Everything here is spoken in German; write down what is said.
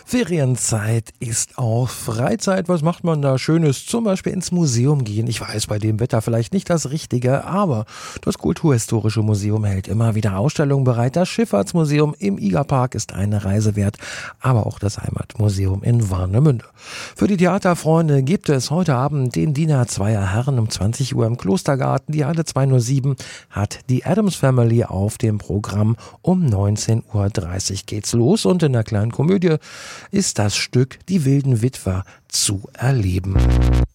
Ferienzeit ist auch Freizeit. Was macht man da Schönes? Zum Beispiel ins Museum gehen. Ich weiß, bei dem Wetter vielleicht nicht das Richtige, aber das Kulturhistorische Museum hält immer wieder Ausstellungen bereit. Das Schifffahrtsmuseum im Igerpark ist eine Reise wert, aber auch das Heimatmuseum in Warnemünde. Für die Theaterfreunde gibt es heute Abend den Diener zweier Herren um 20 Uhr im Klostergarten. Die Halle 207 hat die Addams Family auf dem Programm. Um 19:30 Uhr geht's los und in der kleinen Komödie ist das Stück Die wilden Witwer zu erleben.